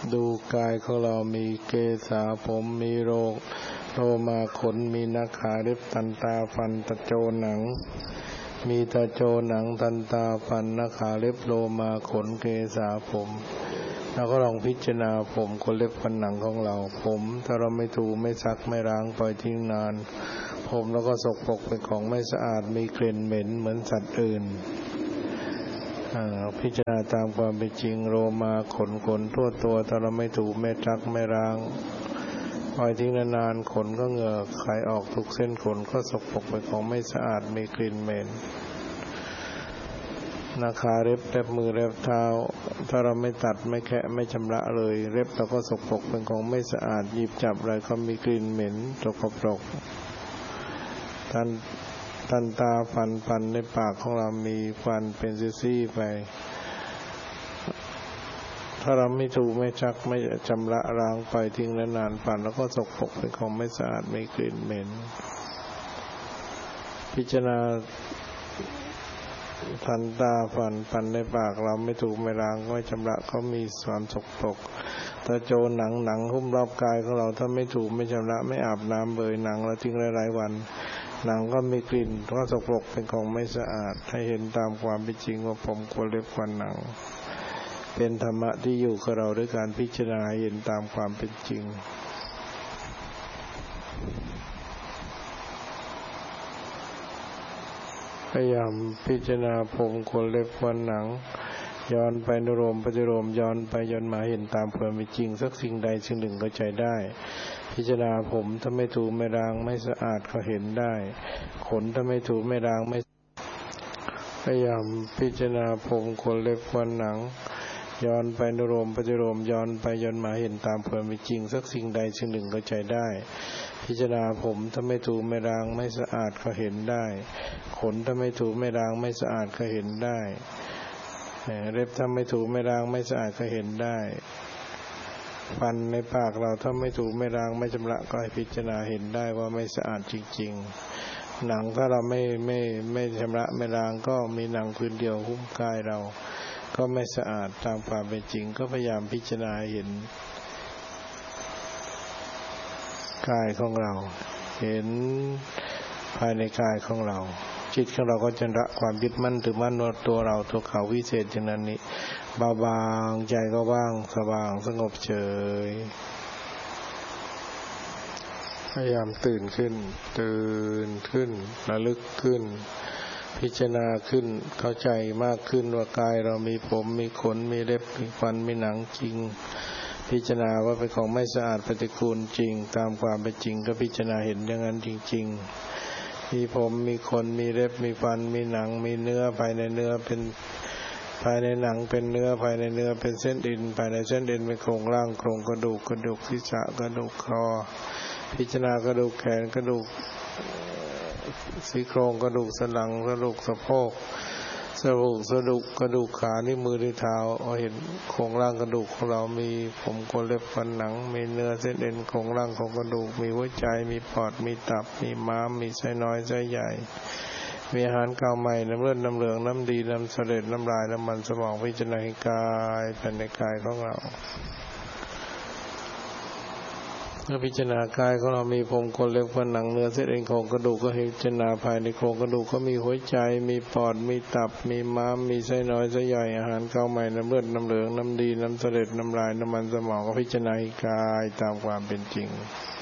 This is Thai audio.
ดูกายของเรามีเกศาผมมีโลมาขนมีนาขาเล็บตันตาฟันตะโจหนังมีตะโจหนังตันตาฟันนาขาเล็บโลมาขนเกศาผมแล้วก็ลองพิจารณาผมขนเล็บฟันหนังของเราผมถ้าเราไม่ถูไม่ซักไม่ล้างปล่อยทิ้งนานผมแล้วก็สกปรกเป็นของไม่สะอาดมีกลิ่นเหม็นเหมือนสัตว์อื่นพิจารณาตามความเป็นจริงโลมาขนทั่วตัวถ้าเราไม่ถูไม่ซักไม่ล้างปล่อยทิ้งนานๆขนก็เหงื่อไหลออกทุกเส้นขนก็สกปรกเป็นของไม่สะอาดมีกลิ่นเหม็นนาขาเล็บมือเล็บเท้าถ้าเราไม่ตัดไม่แคะไม่ชำระเลยเล็บเราก็สกปรกเป็นของไม่สะอาดหยิบจับอะไรก็มีกลิ่นเหม็นสกปรกตันตาฟันในปากของเรามีฟันเป็นซี่ๆไปถ้าเราไม่ถูไม่ซักไม่ชำระล้างไปทิ้งนานๆฟันแล้วก็สกปรกเป็นของไม่สะอาดมีกลิ่นเหม็นพิจารณาทันตาฟันในปากเราไม่ถูไม่ล้างไม่ชำระเขามีความสกปรกตะโจหนังหุ้มรอบกายของเราถ้าไม่ถูไม่ชำระไม่อาบน้ำเบยหนังแล้วทิ้งหลายๆวันหนังก็มีกลิ่นก็สกปรกเป็นของไม่สะอาดให้เห็นตามความเป็นจริงว่าผมขนเล็บฟันหนังเป็นธรรมะที่อยู่กับเราด้วยการพิจารณาเห็นตามความเป็นจริงพยายามพิจารณาผมขนเล็บฟันหนังย้อนไปนุโลมปฏิโลมย้อนไปย้อนมาเห็นตามความเป็นจริงสักสิ่งใดสิ่งหนึ่งเข้าใจได้พิจารณาผมถ้าไม่ถูไม่ล้างไม่สะอาดก็เห็นได้ขนถ้าไม่ถูไม่ล้างไม่พยายามพิจารณาผมขนเล็บฟันหนังย้อนไปนุโลมปฏิโลมย้อนไปย้อนมาเห็นตามความเป็นจริงสักสิ่งใดสิ่งหนึ่งเข้าใจได้พิจารณาผมถ้าไม่ถูไม่ล้างไม่สะอาดก็เห็นได้ขนถ้าไม่ถูไม่ล้างไม่สะอาดก็เห็นได้เล็บถ้าไม่ถูไม่ล้างไม่สะอาดก็เห็นได้ฟันในปากเราถ้าไม่ถูไม่ล้างไม่ชำระก็ให้พิจารณาเห็นได้ว่าไม่สะอาดจริงๆหนังถ้าเราไม่ชำระไม่ล้างก็มีหนังพื้นเดียวหุ้มกายเราก็ไม่สะอาดตามความเป็นจริงก็พยายามพิจารณาเห็นกายของเราเห็นภายในกายของเราจิตของเราก็จะละความยึดมั่นถือมั่นว่าตัวเราตัวเขาวิเศษอย่างนั้นนี้เบาบางใจก็ว่างสว่างสงบเฉยพยายามตื่นขึ้นระลึกขึ้นพิจารณาขึ้นเข้าใจมากขึ้นว่ากายเรามีผมมีขนมีเล็บมีฟันมีหนังจริงพิจารณาว่าเป็นของไม่สะอาดปฏิกูลจริงตามความเป็นจริงก็พิจารณาเห็นอย่างนั้นจริงๆมีผมมีขนมีเล็บมีฟันมีหนังมีเนื้อภายในเนื้อเป็นภายในหนังเป็นเนื้อภายในเนื้อเป็นเส้นเอ็นภายในเส้นเอ็นเป็นโครงร่างโครงกระดูกศีรษะกระดูกคอพิจารณากระดูกแขนกระดูกซี่โครงกระดูกสันหลังกระดูกสะโพกสะดุกกระดูกขานิ้วมือนิ้วเท้าเห็นโครงร่างกระดูกของเรามีผมขนเล็บฟันหนังมีเนื้อเส้นเอ็นโครงร่างของกระดูกมีหัวใจมีปอดมีตับมีม้ามมีไส้น้อยไส้ใหญ่มีอาหารเก่าใหม่น้ำเลือดน้ำเหลืองน้ำดีน้ำเสลดน้ำลายน้ำมันสมองพิจารณาให้กายภายในกายของเราเมื่อพิจารณากายของเรามีผมขนเล็บฟันหนังเนื้อเส้นเอ็นโครงกระดูกก็ให้พิจารณาภายในโครงกระดูกก็มีหัวใจมีปอดมีตับมีม้ามมีไส้น้อยไส้ใหญ่อาหารเก่าใหม่น้ำเลือดน้ำเหลืองน้ำดีน้ำเสลดน้ำลายน้ำมันสมองก็พิจารณาให้กายตามความเป็นจริง